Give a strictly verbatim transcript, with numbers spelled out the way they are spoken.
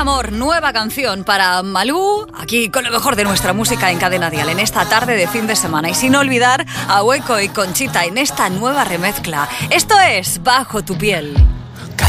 amor, nueva canción para Malú, aquí con lo mejor de nuestra música en Cadena Dial, en esta tarde de fin de semana. Y sin olvidar a Hueco y Conchita en esta nueva remezcla. Esto es Bajo tu piel.